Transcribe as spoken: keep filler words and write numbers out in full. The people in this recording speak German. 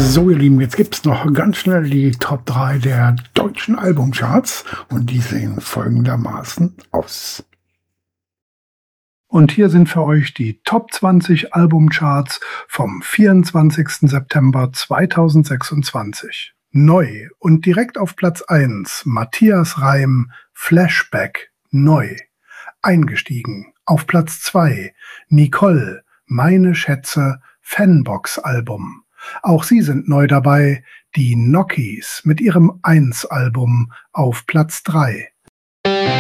So, ihr Lieben, jetzt gibt's noch ganz schnell die Top drei der deutschen Albumcharts und die sehen folgendermaßen aus. Und hier sind für euch die Top zwanzig Albumcharts vom vierundzwanzigsten September zweitausendsechsundzwanzig. Neu und direkt auf Platz eins Matthias Reim, Flashback, neu. Eingestiegen auf Platz zwei Nicole, Meine Schätze, Fanbox-Album. Auch sie sind neu dabei, die Nockies mit ihrem eins Album auf Platz drei.